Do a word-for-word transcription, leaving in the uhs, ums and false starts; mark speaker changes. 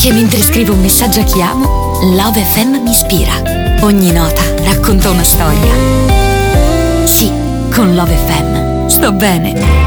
Speaker 1: Anche mentre scrivo un messaggio a chi amo, Love F M mi ispira. Ogni nota racconta una storia. Sì, con Love F M sto bene.